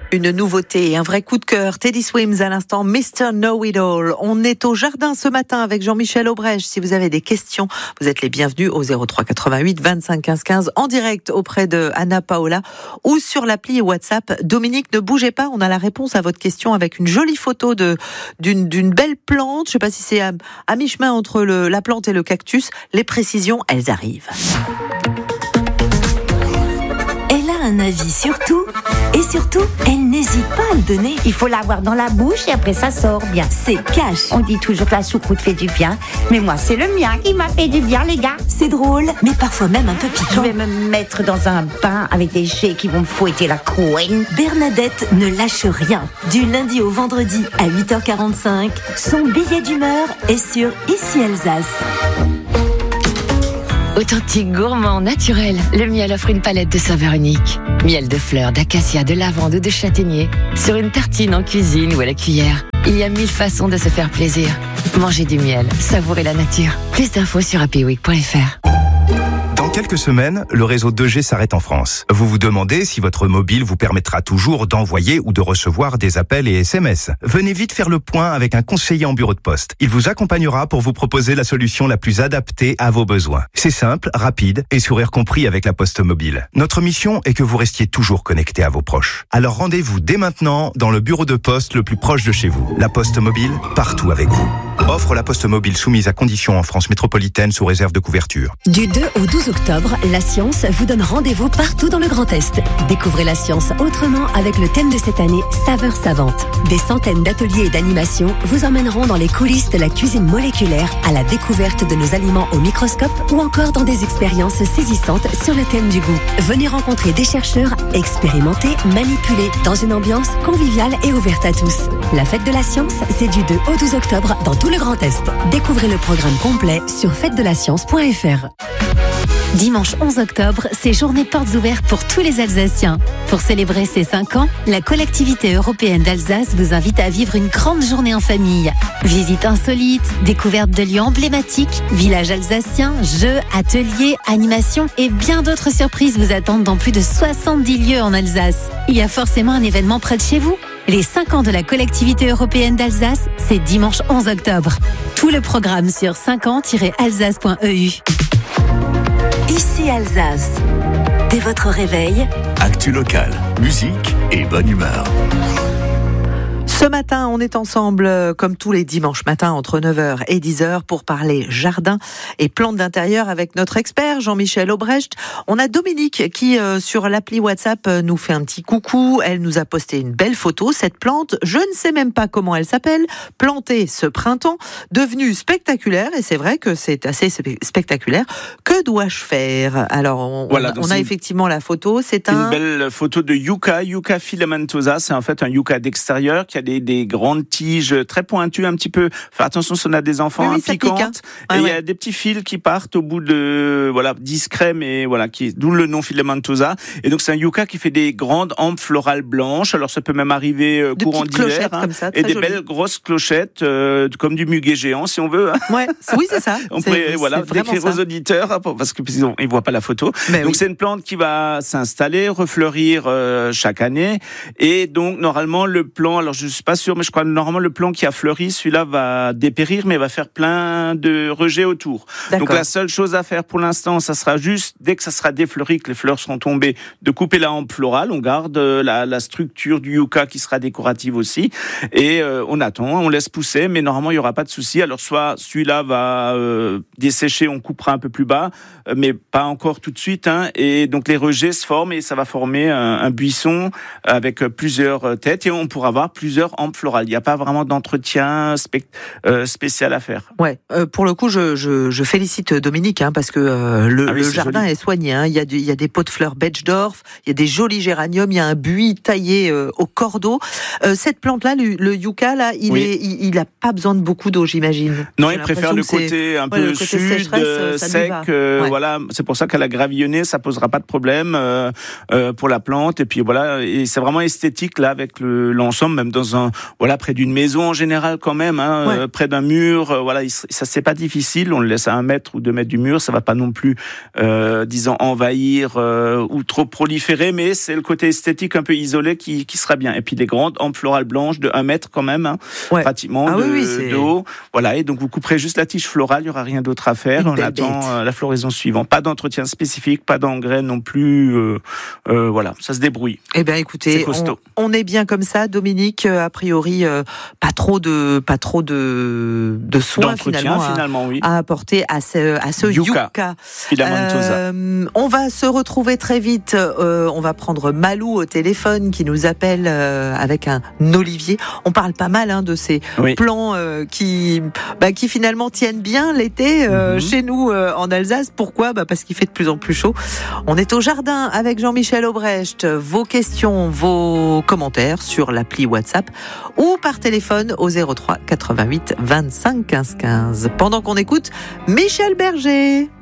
Une nouveauté, un vrai coup de cœur. Teddy Swims à l'instant, Mr. Know-It-All. On est au jardin ce matin avec Jean-Michel Aubrèche. Si vous avez des questions, vous êtes les bienvenus au 03 88 25 15 15 en direct auprès de Anna Paola ou sur l'appli WhatsApp. Dominique, ne bougez pas, on a la réponse à votre question avec une jolie photo d'une belle plante. Je ne sais pas si c'est à mi-chemin entre la plante et le cactus. Les précisions, elles arrivent. Un avis sur tout, et surtout, elle n'hésite pas à le donner. Il faut l'avoir dans la bouche et après ça sort bien. C'est cash. On dit toujours que la choucroute fait du bien, mais moi c'est le mien qui m'a fait du bien, les gars. C'est drôle, mais parfois même un peu Je piquant. vais me mettre dans un bain avec des chais qui vont me fouetter la couenne. Bernadette ne lâche rien. Du lundi au vendredi à 8h45, son billet d'humeur est sur Ici Alsace. Authentique, gourmand, naturel, le miel offre une palette de saveurs uniques. Miel de fleurs, d'acacia, de lavande ou de châtaignier, sur une tartine en cuisine ou à la cuillère. Il y a 1000 façons de se faire plaisir. Mangez du miel, savourez la nature. Plus d'infos sur happyweek.fr. Dans quelques semaines, le réseau 2G s'arrête en France. Vous vous demandez si votre mobile vous permettra toujours d'envoyer ou de recevoir des appels et SMS. Venez vite faire le point avec un conseiller en bureau de poste. Il vous accompagnera pour vous proposer la solution la plus adaptée à vos besoins. C'est simple, rapide et sourire compris avec la Poste Mobile. Notre mission est que vous restiez toujours connecté à vos proches. Alors rendez-vous dès maintenant dans le bureau de poste le plus proche de chez vous. La Poste Mobile, partout avec vous. Offre la Poste Mobile soumise à conditions en France métropolitaine sous réserve de couverture. Du 2 au 12 octobre, la science vous donne rendez-vous partout dans le Grand Est. Découvrez la science autrement avec le thème de cette année, Saveurs savantes. Des centaines d'ateliers et d'animations vous emmèneront dans les coulisses de la cuisine moléculaire, à la découverte de nos aliments au microscope ou encore dans des expériences saisissantes sur le thème du goût. Venez rencontrer des chercheurs expérimentés, manipulés, dans une ambiance conviviale et ouverte à tous. La fête de la science, c'est du 2 au 12 octobre dans tout le Grand Est. Découvrez le programme complet sur fêtedelaScience.fr. Dimanche 11 octobre, c'est journée portes ouvertes pour tous les Alsaciens. Pour célébrer ses 5 ans, la collectivité européenne d'Alsace vous invite à vivre une grande journée en famille. Visites insolites, découvertes de lieux emblématiques, villages alsaciens, jeux, ateliers, animations et bien d'autres surprises vous attendent dans plus de 70 lieux en Alsace. Il y a forcément un événement près de chez vous. Les 5 ans de la collectivité européenne d'Alsace, c'est dimanche 11 octobre. Tout le programme sur 5ans-alsace.eu. Ici Alsace. Dès votre réveil, Actu locale, musique et bonne humeur. Ce matin, on est ensemble, comme tous les dimanches matins, entre 9h et 10h, pour parler jardin et plantes d'intérieur avec notre expert, Jean-Michel Aubrèche. On a Dominique qui, sur l'appli WhatsApp, nous fait un petit coucou. Elle nous a posté une belle photo. Cette plante, je ne sais même pas comment elle s'appelle, plantée ce printemps, devenue spectaculaire. Et c'est vrai que c'est assez spectaculaire. Que dois-je faire ? Alors, on a effectivement la photo. C'est une belle photo de Yucca filamentosa. C'est en fait un yucca d'extérieur qui a des grandes tiges très pointues un petit peu. Faire attention si on a des enfants piquantes. Et il y a des petits fils qui partent au bout de discrets, mais d'où le nom filamentosa. Et donc c'est un yucca qui fait des grandes hampes florales blanches. Alors ça peut même arriver courant d'hiver, comme ça, et des jolies. Belles grosses clochettes comme du muguet géant si on veut. Ouais, oui c'est ça. On pourrait décrire aux auditeurs parce que ils voient pas la photo. Donc c'est une plante qui va s'installer, refleurir chaque année. Et donc normalement le plan, alors je suis pas sûr, mais je crois que normalement le plan qui a fleuri, celui-là va dépérir, mais va faire plein de rejets autour. D'accord. Donc la seule chose à faire pour l'instant, ça sera juste, dès que ça sera défleuri, que les fleurs seront tombées, de couper la hampe florale. On garde la structure du yucca qui sera décorative aussi. Et on attend, on laisse pousser, mais normalement il n'y aura pas de souci. Alors soit celui-là va dessécher, on coupera un peu plus bas, mais pas encore tout de suite. Et donc les rejets se forment et ça va former un buisson avec plusieurs têtes et on pourra avoir plusieurs hampes florales. Il n'y a pas vraiment d'entretien spécial à faire. Ouais, pour le coup, je félicite Dominique parce que le jardin est soigné. Il y a des pots de fleurs Betschdorf, il y a des jolis géraniums, il y a un buis taillé au cordeau. Cette plante-là, le yucca, là, il a pas besoin de beaucoup d'eau, j'imagine. Non, il préfère le côté un peu sud, sec. Voilà, c'est pour ça qu'à la gravillonnée, ça posera pas de problème pour la plante. Et puis voilà, et c'est vraiment esthétique là avec l'ensemble, même dans près d'une maison en général quand même, près d'un mur. Ça c'est pas difficile. On le laisse à 1 mètre ou 2 mètres du mur. Ça va pas non plus, envahir ou trop proliférer, mais c'est le côté esthétique un peu isolé qui sera bien. Et puis des grandes hampes florales blanches de 1 mètre quand même, pratiquement de haut. Voilà. Et donc vous couperez juste la tige florale. Il y aura rien d'autre à faire. On attend la floraison suivante. Pas d'entretien spécifique, pas d'engrais non plus. Ça se débrouille. Eh bien, écoutez, on est bien comme ça, Dominique. A priori, pas trop de soins finalement à apporter à ce yucca. On va se retrouver très vite. On va prendre Malou au téléphone qui nous appelle avec un olivier. On parle pas mal de ces plants qui finalement tiennent bien l'été chez nous en Alsace. Pourquoi ? Parce qu'il fait de plus en plus chaud. On est au jardin avec Jean-Michel Aubrecht. Vos questions, vos commentaires sur l'appli WhatsApp ou par téléphone au 03 88 25 15 15. Pendant qu'on écoute Michel Berger.